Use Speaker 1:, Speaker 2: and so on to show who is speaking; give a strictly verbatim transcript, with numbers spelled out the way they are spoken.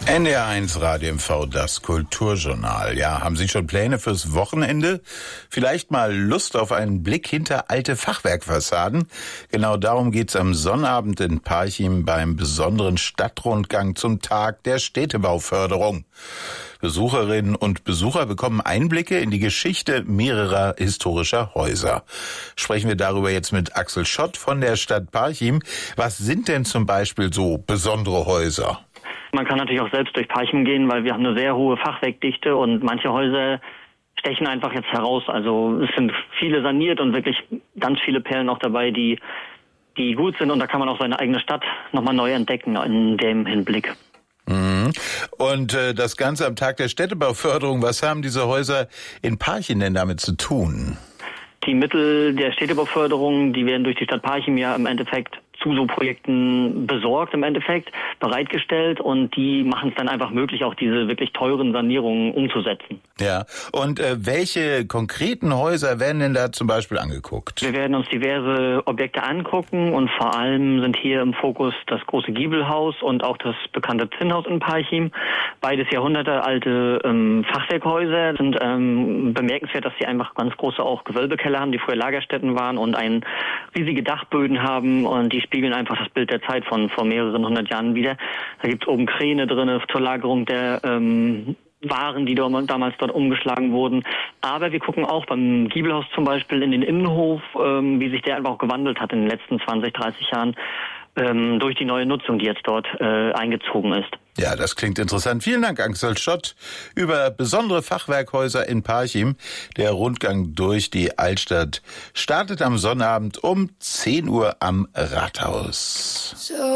Speaker 1: N D R eins Radio M V, das Kulturjournal. Ja, haben Sie schon Pläne fürs Wochenende? Vielleicht mal Lust auf einen Blick hinter alte Fachwerkfassaden? Genau darum geht's am Sonnabend in Parchim beim besonderen Stadtrundgang zum Tag der Städtebauförderung. Besucherinnen und Besucher bekommen Einblicke in die Geschichte mehrerer historischer Häuser. Sprechen wir darüber jetzt mit Axel Schott von der Stadt Parchim. Was sind denn zum Beispiel so besondere Häuser?
Speaker 2: Man kann natürlich auch selbst durch Parchim gehen, weil wir haben eine sehr hohe Fachwerkdichte und manche Häuser stechen einfach jetzt heraus. Also es sind viele saniert und wirklich ganz viele Perlen auch dabei, die, die gut sind. Und da kann man auch seine eigene Stadt nochmal neu entdecken in dem Hinblick.
Speaker 1: Mhm. Und äh, das Ganze am Tag der Städtebauförderung, was haben diese Häuser in Parchim denn damit zu tun?
Speaker 2: Die Mittel der Städtebauförderung, die werden durch die Stadt Parchim ja im Endeffekt zu so Projekten besorgt, im Endeffekt bereitgestellt, und die machen es dann einfach möglich, auch diese wirklich teuren Sanierungen umzusetzen.
Speaker 1: Ja, und äh, welche konkreten Häuser werden denn da zum Beispiel angeguckt?
Speaker 2: Wir werden uns diverse Objekte angucken und vor allem sind hier im Fokus das große Giebelhaus und auch das bekannte Zinnhaus in Parchim. Beides jahrhundertealte ähm, Fachwerkhäuser, sind ähm, bemerkenswert, dass sie einfach ganz große auch Gewölbekeller haben, die früher Lagerstätten waren und ein riesige Dachböden haben, und die spiegeln einfach das Bild der Zeit von vor mehreren hundert Jahren wieder. Da gibt es oben Kräne drin zur Lagerung der ähm, Waren, die damals dort umgeschlagen wurden. Aber wir gucken auch beim Giebelhaus zum Beispiel in den Innenhof, ähm, wie sich der einfach auch gewandelt hat in den letzten zwanzig, dreißig Jahren ähm, durch die neue Nutzung, die jetzt dort äh, eingezogen ist.
Speaker 1: Ja, das klingt interessant. Vielen Dank, Axel Schott, über besondere Fachwerkhäuser in Parchim. Der Rundgang durch die Altstadt startet am Sonnabend um zehn Uhr am Rathaus. So